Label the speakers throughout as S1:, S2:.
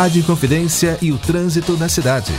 S1: Rádio Inconfidência e o trânsito na cidade.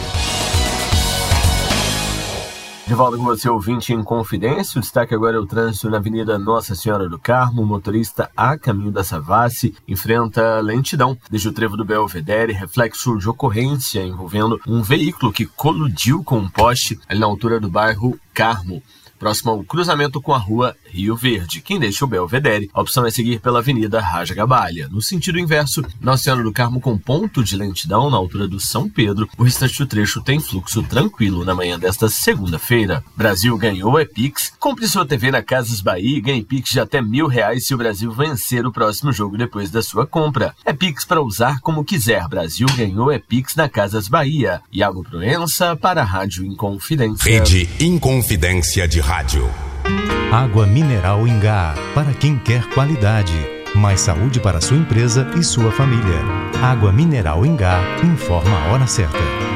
S2: De volta com você, ouvinte em Confidência. O destaque agora é o trânsito na Avenida Nossa Senhora do Carmo. O motorista a caminho da Savassi enfrenta lentidão desde o trevo do Belvedere, reflexo de ocorrência envolvendo um veículo que colidiu com um poste ali na altura do bairro Carmo, próximo ao cruzamento com a rua Rio Verde. Quem deixa o Belvedere, a opção é seguir pela Avenida Raja Gabalha. No sentido inverso, Nossa Senhora do Carmo com ponto de lentidão na altura do São Pedro. O restante do trecho tem fluxo tranquilo na manhã desta segunda-feira. Brasil ganhou é Pix. Compre sua TV na Casas Bahia e ganhe Pix de até R$1.000 se o Brasil vencer o próximo jogo depois da sua compra. É Pix para usar como quiser. Brasil ganhou é Pix na Casas Bahia. Iago Proença para a Rádio Inconfidência.
S3: Rede Inconfidência de Rádio.
S4: Água mineral Ingá, para quem quer qualidade, mais saúde para sua empresa e sua família. Água mineral Ingá, informa a hora certa.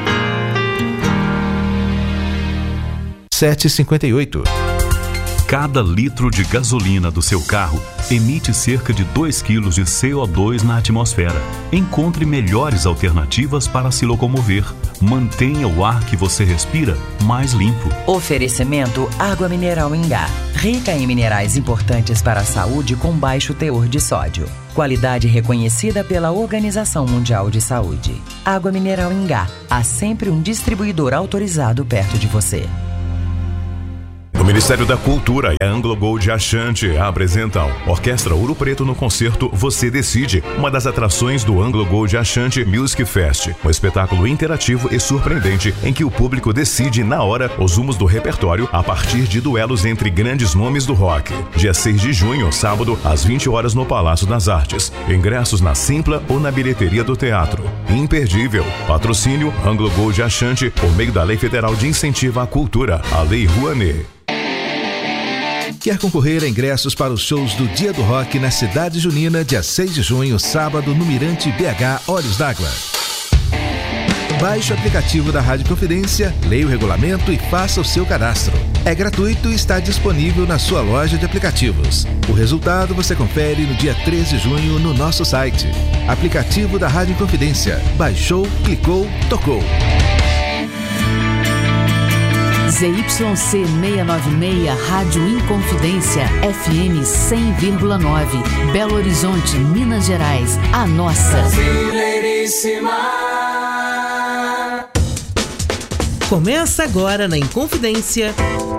S1: 7h58.
S5: Cada litro de gasolina do seu carro emite cerca de 2 kg de CO2 na atmosfera. Encontre melhores alternativas para se locomover. Mantenha o ar que você respira mais limpo.
S6: Oferecimento Água Mineral Ingá, rica em minerais importantes para a saúde com baixo teor de sódio. Qualidade reconhecida pela Organização Mundial de Saúde. Água Mineral Ingá, há sempre um distribuidor autorizado perto de você.
S3: O Ministério da Cultura e a Anglo Gold Ashanti apresentam Orquestra Ouro Preto no concerto Você Decide, uma das atrações do Anglo Gold Ashanti Music Fest, um espetáculo interativo e surpreendente em que o público decide na hora os rumos do repertório a partir de duelos entre grandes nomes do rock. Dia 6 de junho, sábado, às 20 horas no Palácio das Artes. Ingressos na Simpla ou na bilheteria do teatro. Imperdível. Patrocínio Anglo Gold Ashanti por meio da Lei Federal de Incentivo à Cultura, a Lei Rouanet.
S1: Quer concorrer a ingressos para os shows do Dia do Rock na Cidade Junina, dia 6 de junho, sábado, no Mirante BH Olhos d'Água? Baixe o aplicativo da Rádio Confidência, leia o regulamento e faça o seu cadastro. É gratuito e está disponível na sua loja de aplicativos. O resultado você confere no dia 13 de junho no nosso site. Aplicativo da Rádio Confidência. Baixou, clicou, tocou.
S7: ZYC 696, Rádio Inconfidência, FM 100,9, Belo Horizonte, Minas Gerais, a nossa.
S8: Brasileiríssima.
S9: Começa agora na Inconfidência.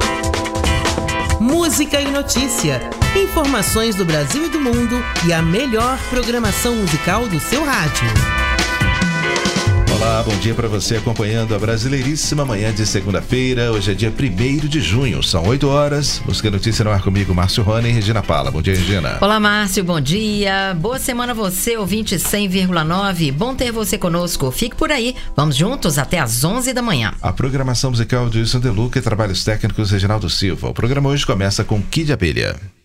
S9: Música e notícia, informações do Brasil e do mundo e a melhor programação musical do seu rádio.
S1: Olá, bom dia para você acompanhando a Brasileiríssima manhã de segunda-feira. Hoje é dia 1º de junho, são 8 horas. Música e Notícia no ar comigo, Márcio Rony e Regina Pala. Bom dia, Regina.
S10: Olá, Márcio, bom dia. Boa semana a você, ouvinte 100,9. Bom ter você conosco. Fique por aí. Vamos juntos até às 11 da manhã.
S1: A programação musical de Wilson De Luca e trabalhos técnicos Reginaldo Silva. O programa hoje começa com Kid Abelha.